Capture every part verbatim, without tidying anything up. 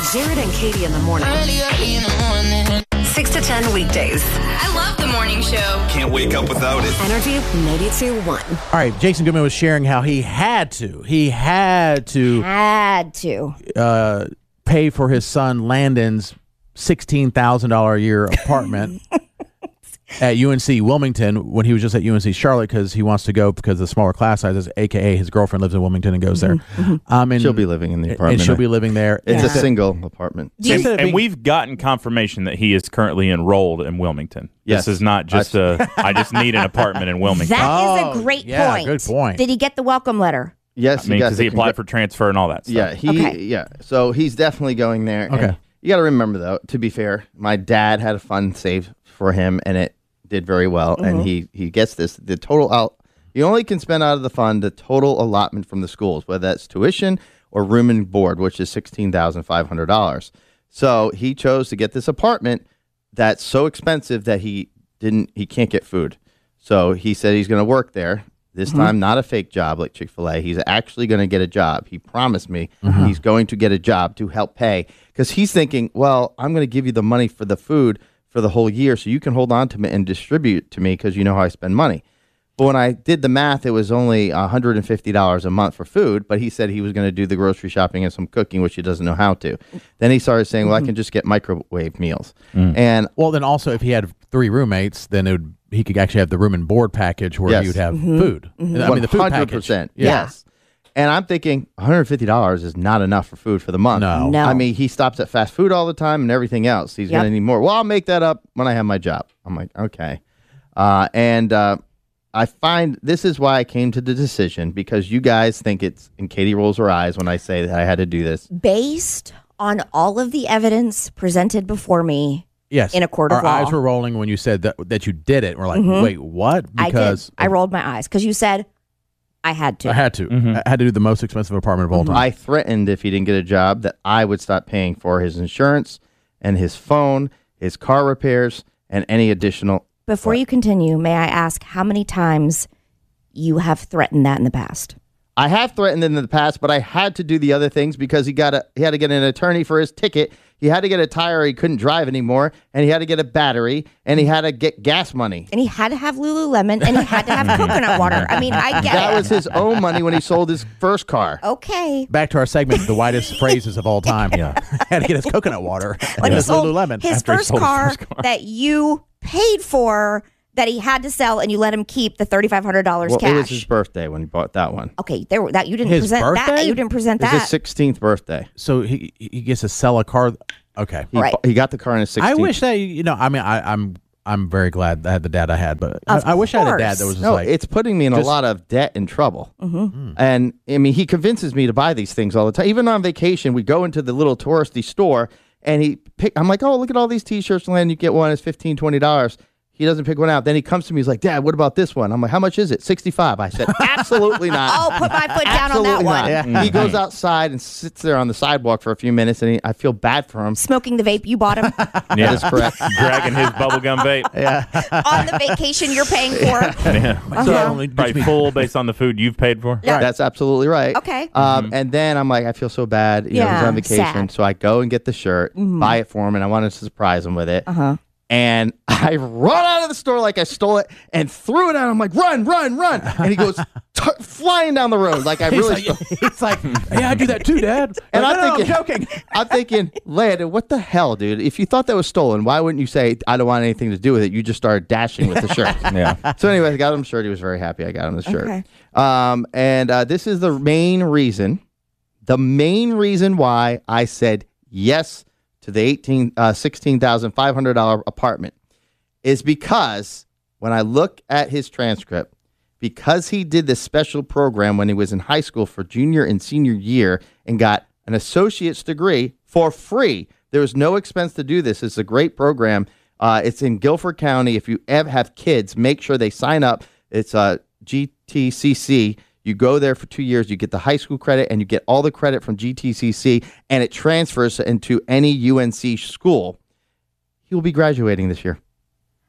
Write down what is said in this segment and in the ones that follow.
Jared and Katie in the morning. Early, early in the morning. six to ten weekdays. I love the morning show. Can't wake up without it. Energy ninety-two point one. All right, Jason Goodman was sharing how he had to, he had to Had to. uh, pay for his son Landon's sixteen thousand dollars a year apartment at U N C Wilmington when he was just at U N C Charlotte because he wants to go because of the smaller class sizes, a k a his girlfriend lives in Wilmington and goes there. Um, and, She'll be living in the apartment. And she'll be living there. It's Yeah. a single apartment. Do you- And, Instead of and being- we've gotten confirmation that he is currently enrolled in Wilmington. Yes. This is not just a, I just need an apartment in Wilmington. That is Oh, a great yeah, point. good point. Did he get the welcome letter? Yes, I mean, got because the he applied congr- for transfer and all that stuff. Yeah, he Okay. yeah. So he's definitely going there. And Okay. you got to remember though, to be fair, my dad had a fund saved for him, and it did very well. And he he gets this the total out. You only can spend out of the fund the total allotment from the schools, whether that's tuition or room and board, which is sixteen thousand five hundred dollars. So he chose to get this apartment that's so expensive that he didn't he can't get food. So he said he's going to work there. This time, not a fake job like Chick-fil-A. He's actually going to get a job. He promised me he's going to get a job to help pay because he's thinking, well, I'm going to give you the money for the food for the whole year so you can hold on to me and distribute to me because you know how I spend money. But when I did the math, it was only one hundred fifty dollars a month for food, but he said he was going to do the grocery shopping and some cooking, which he doesn't know how to. Then he started saying, well, I can just get microwave meals. And Well, then also if he had three roommates, then it would, he could actually have the room and board package where Yes. he would have food. I mean, the food one hundred package. percent, Yeah. yes. And I'm thinking one hundred fifty dollars is not enough for food for the month. No. No. I mean, he stops at fast food all the time and everything else. He's Yep. going to need more. Well, I'll make that up when I have my job. I'm like, okay. Uh, and uh, I find this is why I came to the decision because you guys think it's, and Katie rolls her eyes when I say that I had to do this. Based on all of the evidence presented before me, Yes. In a court of Our law. eyes were rolling when you said that that you did it. We're like, wait, what? Because I did. I rolled my eyes because you said I had to. I had to. I had to do the most expensive apartment of all time. I threatened if he didn't get a job that I would stop paying for his insurance and his phone, his car repairs, and any additional. Before you continue, may I ask how many times you have threatened that in the past? I have threatened in the past, but I had to do the other things because he got a he had to get an attorney for his ticket. He had to get a tire he couldn't drive anymore, and he had to get a battery, and he had to get gas money. And he had to have Lululemon, and he had to have coconut water. I mean, I get That it. was his own money when he sold his first car. Okay. Back to our segment, the widest phrases of all time. Yeah. Had to get his coconut water. When and he his sold Lululemon. his after he first sold his car, first car. that you paid for, that he had to sell, and you let him keep the thirty-five hundred dollars Well, cash. it was his birthday when he bought that one. Okay, there were- that you didn't His present that. birthday? You didn't present It's that. his sixteenth birthday. So he he gets to sell a car. Okay. He, Right. bu- he got the car in his I sixteenth. wish that, you know, I mean, I, I'm I'm very glad I had the dad I had, but I, Of I wish I had a dad course. that was just No, like, it's putting me in a just- lot of debt and trouble. Mm-hmm. And I mean, he convinces me to buy these things all the time. Even on vacation, we go into the little touristy store, and he pick. I'm like, oh, look at all these T-shirts, Len. You get one. It's fifteen, twenty dollars. He doesn't pick one out. Then he comes to me. He's like, Dad, what about this one? I'm like, how much is it? sixty-five. I said, absolutely not. Oh, put my foot down on that Absolutely one. not. Mm-hmm. He goes outside and sits there on the sidewalk for a few minutes, and he, I feel bad for him. Smoking the vape you bought him Yeah. That is correct. Dragging his bubblegum vape. on the vacation you're paying for. Yeah. so it only gives Probably me- full based on the food you've paid for. Yeah. That's absolutely right. Okay. Um, And then I'm like, I feel so bad. You know, he's Yeah, on vacation. sad. So I go and get the shirt, buy it for him, and I wanted to surprise him with it. Uh-huh. And I run out of the store like I stole it and threw it out. I'm like, run, run, run. And he goes t- flying down the road like I He's really like, stole- he's like, yeah, I do that too, Dad. And Like, I'm no, no, thinking, I'm joking. I'm thinking, Landon, what the hell, dude? If you thought that was stolen, why wouldn't you say, I don't want anything to do with it? You just started dashing with the shirt. Yeah. So anyway, I got him the shirt. He was very happy I got him the shirt. Okay. Um, and uh, this is the main reason, the main reason why I said yes to the eighteen, uh, sixteen thousand five hundred dollars apartment is because when I look at his transcript, because he did this special program when he was in high school for junior and senior year and got an associate's degree for free. There was no expense to do this. It's a great program. Uh, it's in Guilford County. If you ever have kids, make sure they sign up. It's uh, G T C C. You go there for two years. You get the high school credit, and you get all the credit from G T C C, and it transfers into any U N C school. He will be graduating this year.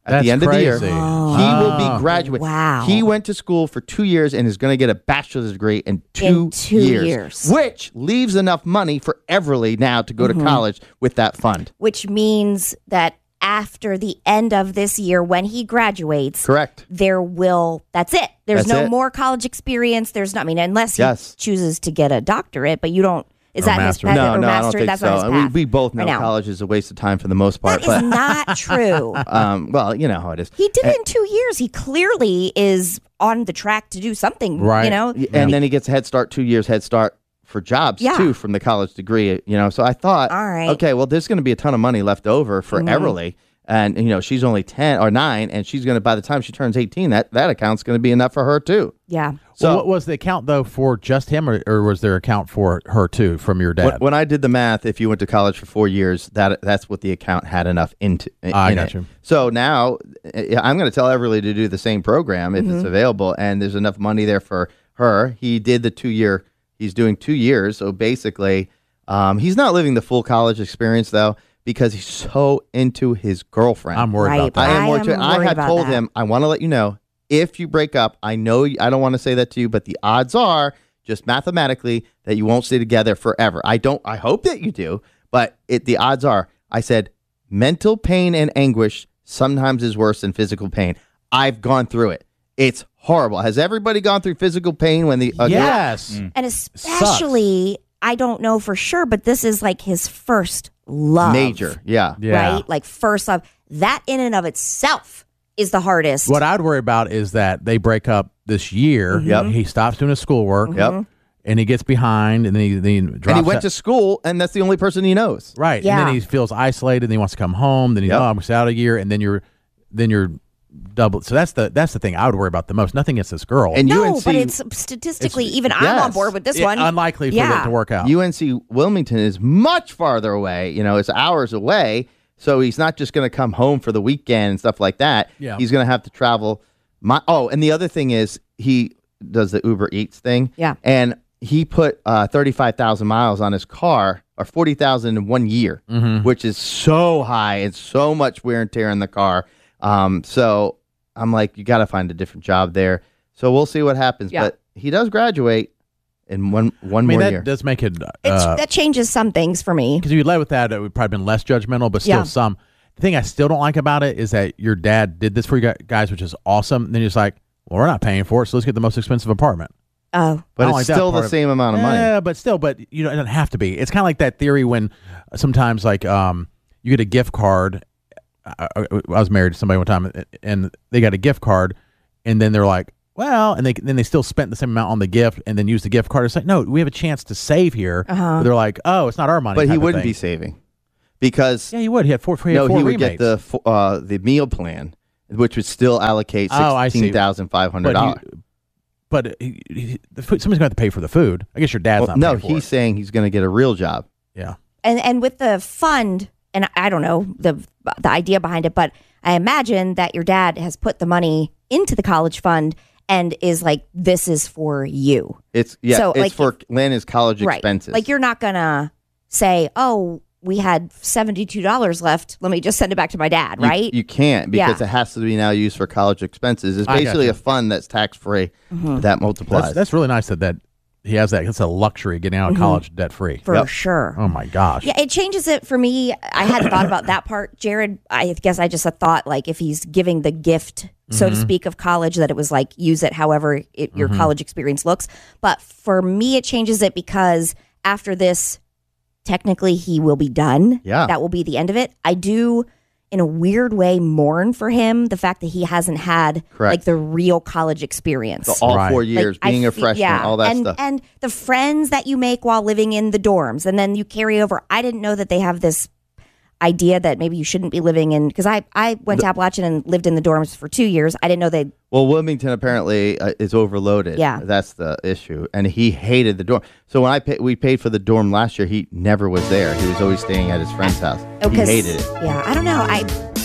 At That's the end crazy. of the year, Oh. he will be graduating. Wow. He went to school for two years and is going to get a bachelor's degree in two, In two years, years. which leaves enough money for Everly now to go Mm-hmm. to college with that fund. Which means that after the end of this year, when he graduates, Correct. there will, that's it. There's That's no it. more college experience. There's not, I mean, unless he Yes. chooses to get a doctorate, but you don't, is Or that master. his path? No, or no, I don't master? think That's so. not his And path. We, we both know, I know. college is a waste of time for the most part. That is but not true. um, well, you know how it is. He did it in two years. He clearly is on the track to do something, Right. you know? And then he gets a head start, two years head start for jobs Yeah. too from the college degree. You know, so I thought, All right. okay, well, there's going to be a ton of money left over for Everly, and you know, she's only ten or nine, and she's going to by the time she turns eighteen, that that account's going to be enough for her too. Yeah. So So what was the account though for just him, or, or was there account for her too from your dad? when, when I did the math, if you went to college for four years, that that's what the account had enough into. I in got it. you. So now uh, I'm going to tell Everly to do the same program if it's available, and there's enough money there for her. He did the two year. He's doing two years, so basically, um, he's not living the full college experience though because he's so into his girlfriend. I'm worried Right. about that. I am I more am to I worried had about told that. him I want to let you know if you break up. I know y- I don't want to say that to you, but the odds are just mathematically that you won't stay together forever. I don't. I hope that you do, but it the odds are. I said mental pain and anguish sometimes is worse than physical pain. I've gone through it. It's horrible. Has everybody gone through physical pain when the uh, Yes. And especially, I don't know for sure, but this is like his first love. major? Yeah. Yeah. Right? Like first love. That in and of itself is the hardest. What I'd worry about is that they break up this year. Yep. He stops doing his schoolwork. Yep. And he gets behind, and then he, then he drops. And he went out- to school, and that's the only person he knows. right, and Yeah. then he feels isolated. And he wants to come home. Then he's Yep. oh, I'm going to stay out a year, and then you're, then you're double. So that's the that's the thing I would worry about the most. Nothing against this girl. And no, U N C but it's statistically, it's- even I'm yes. on board with this Yeah, one. unlikely for Yeah. it to work out. U N C Wilmington is much farther away. You know, it's hours away. So he's not just going to come home for the weekend and stuff like that. Yeah. He's going to have to travel. My oh, and the other thing is he does the Uber Eats thing. Yeah. And he put uh, thirty-five thousand miles on his car, or forty thousand in one year, Mm-hmm. which is so high and so much wear and tear in the car. Um, so I'm like, you got to find a different job there. So we'll see what happens. Yeah. But he does graduate in one one I mean, more that year. does make it It's, uh, that changes some things for me. because if you led with that, it would probably been less judgmental, but still Yeah. some. The thing I still don't like about it is that your dad did this for you gu- guys, which is awesome. And then you're just like, well, we're not paying for it, so let's get the most expensive apartment. Oh, But I don't it's like that still part the of- same amount of money. Yeah, but still, but you know, it doesn't have to be. It's kind of like that theory when sometimes like um you get a gift card. I, I I was married to somebody one time, and they got a gift card, and then they're like, well, and they then they still spent the same amount on the gift, and then used the gift card. It's like, no, we have a chance to save here. Uh-huh. But they're like, oh, it's not our money. But he type of wouldn't thing. be saving because Yeah, he would. He had four. He had no, four he would rebates. get the fo- uh, the meal plan, which would still allocate Oh, I see. sixteen thousand five hundred but dollars. he, but he, he, the food, somebody's going to have to pay for the food. I guess your dad's Well, not. no, paying for he's it. saying he's going to get a real job. Yeah. and and with the fund, and I don't know the the idea behind it, but I imagine that your dad has put the money into the college fund and is like, this is for you. It's yeah, So, it's like, for Landon's college Right. expenses. Like you're not gonna say, oh, we had seventy-two dollars left. Let me just send it back to my dad, You- right? You can't because Yeah. it has to be now used for college expenses. It's I basically gotcha. a fund that's tax free Mm-hmm. that multiplies. That's, that's really nice that, that he has that. It's a luxury getting out of college debt free. for Yep. sure. Oh my gosh. Yeah, it changes it for me. I hadn't thought about that part, Jared. I guess I just had thought like if he's giving the gift, so to speak, of college, that it was like use it however it, your college experience looks. But for me, it changes it because after this, technically he will be done. Yeah. That will be the end of it. I do, in a weird way, mourn for him the fact that he hasn't had Correct. like the real college experience. So all Right. four Like, years, I being a fe- freshman, yeah. all that and, stuff. And the friends that you make while living in the dorms, and then you carry over. I didn't know that they have this idea that maybe you shouldn't be living in, because I, I went to Appalachian and lived in the dorms for two years. I didn't know they. Well, Wilmington apparently uh, is overloaded. Yeah. That's the issue. And he hated the dorm. So when I pay, we paid for the dorm last year, he never was there. He was always staying at his friend's house. Oh, he 'cause- hated it. Yeah, I don't know. I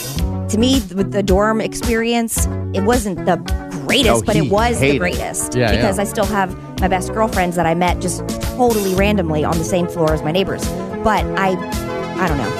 to me with the dorm experience, it wasn't the greatest, No, but he it was the hated it. greatest Yeah, because yeah. I still have my best girlfriends that I met just totally randomly on the same floor as my neighbors. But I, I don't know.